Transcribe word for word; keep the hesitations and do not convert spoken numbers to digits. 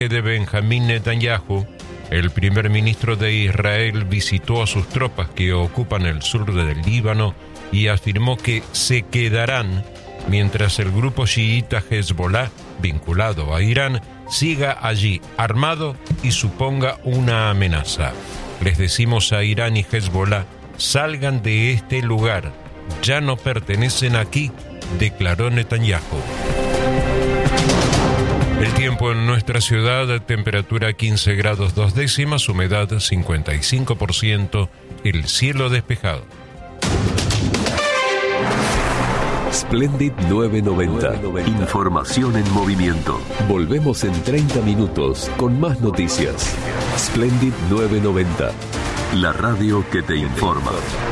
de Benjamín Netanyahu, el primer ministro de Israel visitó a sus tropas que ocupan el sur del Líbano y afirmó que se quedarán mientras el grupo chiita Hezbollah, vinculado a Irán, siga allí armado y suponga una amenaza. Les decimos a Irán y Hezbollah, salgan de este lugar, ya no pertenecen aquí, declaró Netanyahu. El tiempo en nuestra ciudad, temperatura quince grados dos décimas, humedad cincuenta y cinco por ciento, el cielo despejado. Splendid novecientos noventa. Información en movimiento. Volvemos en treinta minutos con más noticias. Splendid novecientos noventa. La radio que te informa.